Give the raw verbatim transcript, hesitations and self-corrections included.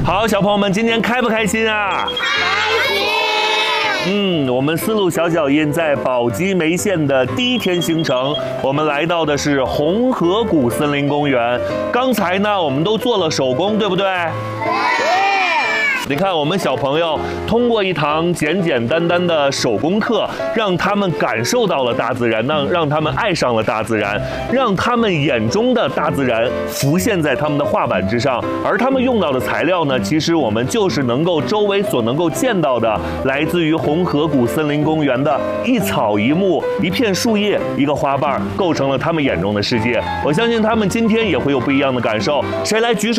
好，小朋友们，今天开不开心啊？ 开心。 嗯，我们丝路小脚印在宝鸡梅县的第一天行程，我们来到的是红河谷森林公园。刚才呢，我们都做了手工，对不对？ 对。 你看，我们小朋友通过一堂简简单单的手工课，让他们感受到了大自然，让让他们爱上了大自然，让他们眼中的大自然浮现在他们的画板之上。而他们用到的材料呢，其实我们就是能够周围所能够见到的，来自于红河谷森林公园的一草一木、一片树叶、一个花瓣，构成了他们眼中的世界。我相信他们今天也会有不一样的感受。谁来举手？